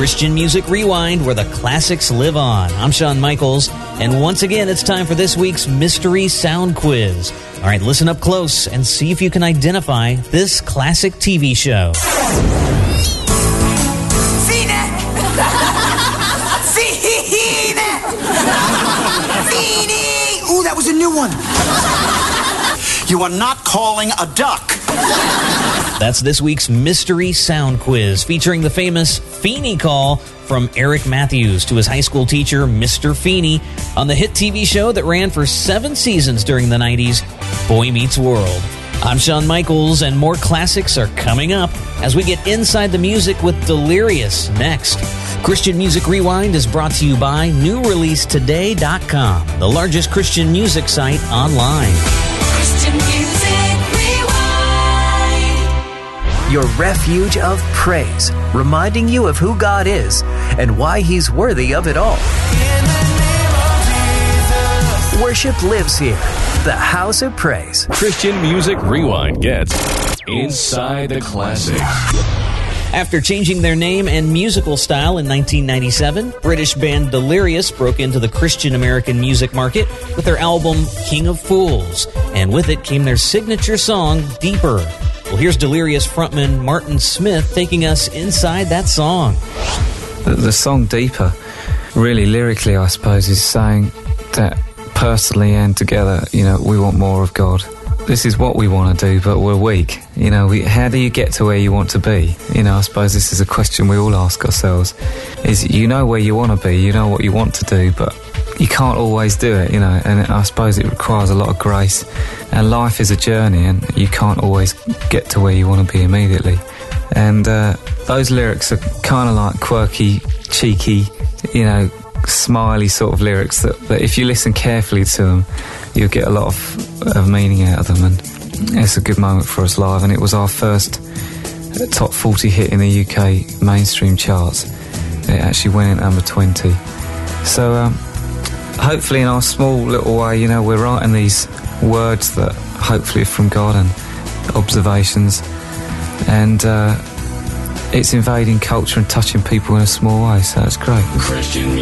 Christian Music Rewind, where the classics live on. I'm Shawn Michaels, and once again, it's time for this week's Mystery Sound Quiz. All right, listen up close and see if you can identify this classic TV show. Ooh, that was a new one. You are not calling a duck. That's this week's Mystery Sound Quiz, featuring the famous Feeney call from Eric Matthews to his high school teacher, Mr. Feeney, on the hit TV show that ran for 7 seasons during the 90s, Boy Meets World. I'm Shawn Michaels, and more classics are coming up as we get inside the music with Delirious next. Christian Music Rewind is brought to you by NewReleaseToday.com, the largest Christian music site online. Christian Music Rewind. Your refuge of praise, reminding you of who God is and why He's worthy of it all. In the name of Jesus. Worship lives here. The House of Praise. Christian Music Rewind gets Inside the Classics. After changing their name and musical style in 1997, British band Delirious broke into the Christian American music market with their album King of Fools, and with it came their signature song, Deeper. Well, here's Delirious frontman Martin Smith taking us inside that song. The song Deeper, really lyrically, I suppose, is saying that personally and together, we want more of God. This is what we want to do, but we're weak. How do you get to where you want to be? I suppose this is a question we all ask ourselves. Is where you want to be, you know what you want to do, but you can't always do it, and I suppose it requires a lot of grace. And life is a journey, and you can't always get to where you want to be immediately. And those lyrics are kind of like quirky, cheeky, smiley sort of lyrics that if you listen carefully to them, you'll get a lot of meaning out of them, and it's a good moment for us live. And it was our first top 40 hit in the UK mainstream charts. It actually went in number 20. So hopefully in our small little way, we're writing these words that hopefully are from God and observations, and it's invading culture and touching people in a small way, so it's great. Christian